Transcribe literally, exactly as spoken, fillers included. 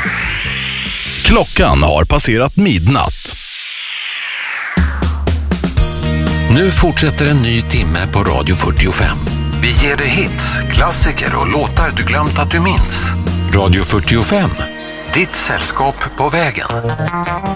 Klockan har passerat midnatt. Nu fortsätter en ny timme på Radio fyrtiofem. Vi ger dig hits, klassiker och låtar du glömt att du minns. Radio fyrtiofem, ditt sällskap på vägen.